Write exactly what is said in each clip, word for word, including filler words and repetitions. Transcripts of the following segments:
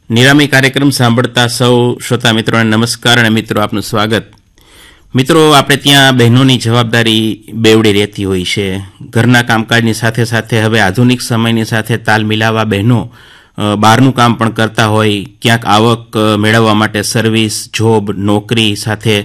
નિરામી કાર્યક્રમ સાંભળતા સૌ શ્રોતા મિત્રોને નમસ્કાર અને મિત્રો આપનું સ્વાગત. મિત્રો, આપણે ત્યાં બહેનોની જવાબદારી બેવડી રહેતી હોય છે. ઘરના કામકાજની સાથે સાથે હવે આધુનિક સમયની સાથે તાલ મિલાવવા બહેનો બહારનું કામ પણ કરતા હોય, ક્યાંક આવક મેળવવા માટે સર્વિસ, જોબ, નોકરી સાથે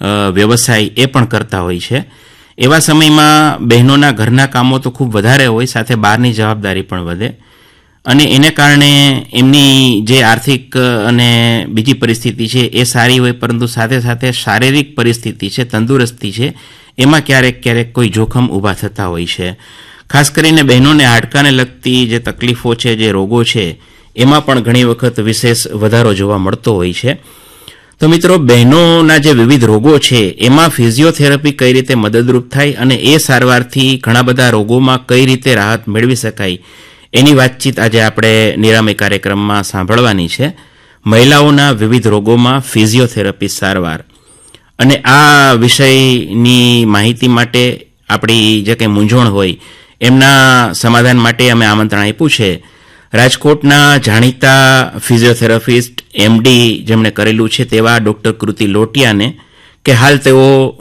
વ્યવસાય એ પણ કરતા હોય છે. એવા સમયમાં બહેનોના ઘરના કામો તો ખૂબ વધારે હોય, સાથે બહારની જવાબદારી પણ વધે અને એને કારણે એમની જે આર્થિક અને બીજી પરિસ્થિતિ છે એ સારી હોય, પરંતુ સાથે સાથે શારીરિક પરિસ્થિતિ છે, તંદુરસ્તી છે, એમાં ક્યારેક ક્યારેક કોઈ જોખમ ઊભા થતા હોય છે. ખાસ કરીને બહેનોને હાડકાને લગતી જે તકલીફો છે, જે રોગો છે, એમાં પણ ઘણી વખત વિશેષ વધારો જોવા મળતો હોય છે. તો મિત્રો, બહેનોના જે વિવિધ રોગો છે એમાં ફિઝિયોથેરાપી કઈ રીતે મદદરૂપ થાય અને એ સારવારથી ઘણા બધા રોગોમાં કઈ રીતે રાહત મેળવી શકાય, એની વાતચીત આજે આપણે નિરામય કાર્યક્રમમાં સાંભળવાની છે. મહિલાઓના વિવિધ રોગોમાં ફિઝિયોથેરાપી સારવાર, અને આ વિષયની માહિતી માટે આપણી જે કંઈ મૂંઝવણ હોય એમના સમાધાન માટે અમે આમંત્રણ આપ્યું છે રાજકોટના જાણીતા ફિઝિયોથેરાપિસ્ટ એમડી જેમણે કરેલું છે તેવા ડૉક્ટર કૃતિ લોટિયાને, કે હાલ તેઓ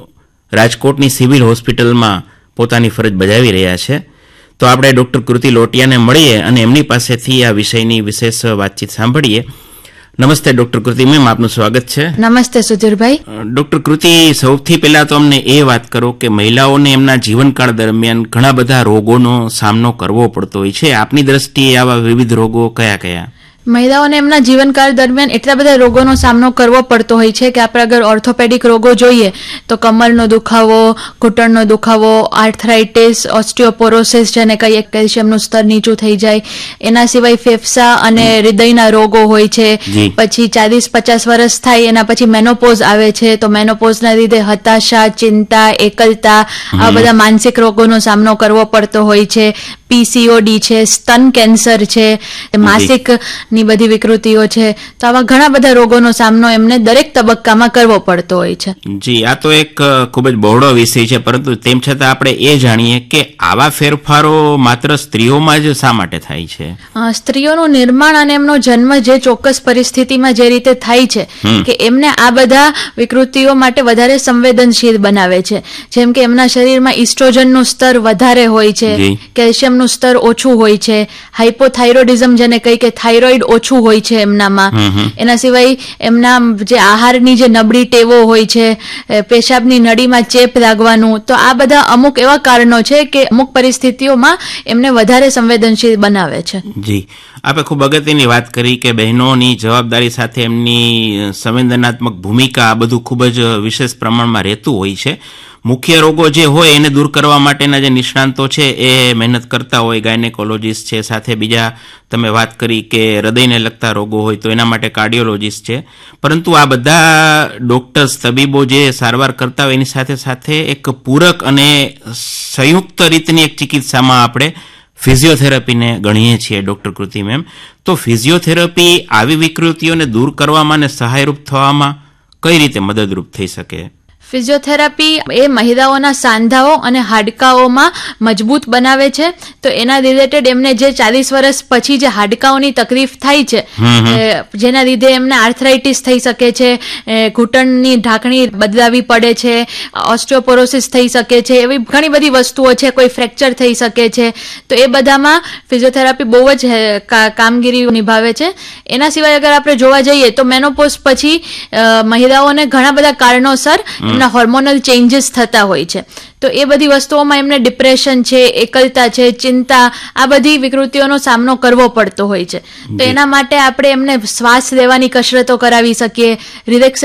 રાજકોટની સિવિલ હોસ્પિટલમાં પોતાની ફરજ બજાવી રહ્યા છે. તો આપણે ડૉક્ટર કૃતિ લોટિયાને મળીએ અને એમની પાસેથી આ વિષયની વિશેષ વાતચીત સાંભળીએ. નમસ્તે ડૉક્ટર કૃતિ મેમ, આપનું સ્વાગત છે. નમસ્તે સુધીરભાઈ. ડૉક્ટર કૃતિ, સૌથી પહેલાં તો અમને એ વાત કરો કે મહિલાઓને એમના જીવનકાળ દરમિયાન ઘણા બધા રોગોનો સામનો કરવો પડતો હોય છે. આપની દ્રષ્ટિએ આવા વિવિધ રોગો કયા કયા? મહિલાઓને એમના જીવનકાળ દરમિયાન એટલા બધા રોગોનો સામનો કરવો પડતો હોય છે કે આપણે અગર ઓર્થોપેડિક રોગો જોઈએ તો કમરનો દુખાવો, ઘૂંટણનો દુખાવો, આર્થરાઇટિસ, ઓસ્ટિયોપોરોસિસ જેને કહીએ કેલ્શિયમનું સ્તર નીચું થઈ જાય, એના સિવાય ફેફસા અને હૃદયના રોગો હોય છે. પછી ચાલીસ પચાસ વર્ષ થાય એના પછી મેનોપોઝ આવે છે, તો મેનોપોઝના લીધે હતાશા, ચિંતા, એકલતા, આ બધા માનસિક રોગોનો સામનો કરવો પડતો હોય છે. પીસીઓડી છે, સ્તન કેન્સર છે, માસિક ની બધી વિકૃતિઓ છે. તો આવા ઘણા બધા રોગોનો સામનો એમને દરેક તબક્કામાં કરવો પડતો હોય છે. જી, આ તો એક ખૂબ જ બહોળો વિષય છે, પરંતુ તેમ છતાં આપણે એ જાણીએ કે આવા ફેરફારો માત્ર સ્ત્રીઓમાં જ શા માટે થાય છે? સ્ત્રીઓનું નિર્માણ અને એમનો જન્મ જે ચોક્કસ પરિસ્થિતિમાં જે રીતે થાય છે કે એમને આ બધા વિકૃતિઓ માટે વધારે સંવેદનશીલ બનાવે છે. જેમ કે એમના શરીરમાં ઇસ્ટ્રોજનનું સ્તર વધારે હોય છે, કેલ્શિયમ નું સ્તર ઓછું હોય છે, હાઇપોથાઇરોઇડિઝમ જેને કહી કે થાઇરોઇડ ઓછું હોય છે એમનામાં. એના સિવાય એમના જે આહારની જે નબળી ટેવો હોય છે, પેશાબની નળીમાં ચેપ લાગવાનું, તો આ બધા અમુક એવા કારણો છે કે અમુક પરિસ્થિતિઓમાં એમને વધારે સંવેદનશીલ બનાવે છે. જી, આપણે ખૂબ અગત્યની વાત કરી કે બહેનોની જવાબદારી સાથે એમની સંવેદનાત્મક ભૂમિકા, આ બધું ખૂબ જ વિશેષ પ્રમાણમાં રહેતું હોય છે. મુખ્ય રોગો જે હોય એને દૂર કરવા માટેના જે નિષ્ણાંતો છે એ મહેનત કરતા હોય, ગાયનેકોલોજીસ્ટ છે, સાથે બીજા તમે વાત કરી કે હૃદયને લગતા રોગો હોય તો એના માટે કાર્ડિયોલોજીસ્ટ છે. પરંતુ આ બધા ડોક્ટર્સ, તબીબો જે સારવાર કરતા હોય એની સાથે સાથે એક પૂરક અને સંયુક્ત રીતની એક ચિકિત્સામાં આપણે ફિઝિયોથેરાપીને ગણીએ છીએ. ડૉક્ટર કૃતિ મેમ, તો ફિઝિયોથેરાપી આવી વિકૃતિઓને દૂર કરવામાં અને સહાયરૂપ થવામાં કઈ રીતે મદદરૂપ થઈ શકે? ફિઝિયોથેરાપી એ મહિલાઓના સાંધાઓ અને હાડકાઓમાં મજબૂત બનાવે છે. તો એના રિલેટેડ એમને જે ચાલીસ વર્ષ પછી જે હાડકાઓની તકલીફ થાય છે, જેના લીધે એમને આર્થરાઇટિસ થઈ શકે છે, ઘૂંટણની ઢાંકણી બદલાવી પડે છે, ઓસ્ટિયોપોરોસિસ થઈ શકે છે, એવી ઘણી બધી વસ્તુઓ છે, કોઈ ફ્રેક્ચર થઈ શકે છે. તો એ બધામાં ફિઝિયોથેરાપી બહુ જ કામગીરી નિભાવે છે. એના સિવાય અગર આપણે જોવા જઈએ તો મેનોપોઝ પછી મહિલાઓને ઘણા બધા કારણોસર એમના હોર્મોનલ ચેન્જીસ થતા હોય છે. તો એ બધી વસ્તુઓમાં એમને ડિપ્રેશન છે, એકલતા છે, ચિંતા, આ બધી વિકૃતિઓનો સામનો કરવો પડતો હોય છે. તો એના માટે આપણે એમને શ્વાસ લેવાની કસરતો કરાવી શકીએ, રિલેક્સ